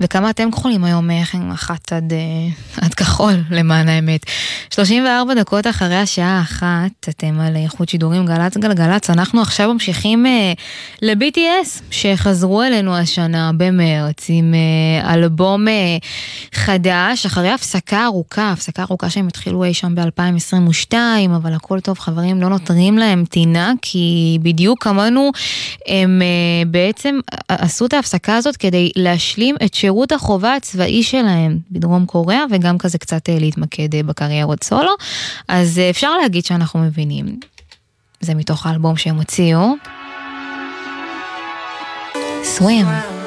וכמה אתם כחולים היום אחת עד כחול למען האמת. 34 דקות אחרי השעה 1, אתם על איכות שידורים גלץ גלגלץ, אנחנו עכשיו ממשיכים ל-BTS שחזרו אלינו השנה במרץ עם אלבום חדש, אחרי הפסקה ארוכה שהם התחילו אי שם ב-2022, אבל הכל טוב חברים, לא נותרים להם תינה, כי בדיוק כמונו הם בעצם עשו את ההפסקה הזאת כדי להשלים את שירות החובה הצבאי שלהם בדרום קוריאה, וגם כזה קצת להתמקד בקריירות סולו, אז אפשר להגיד שאנחנו מבינים. זה מתוך האלבום שהם הוציאו. Swim.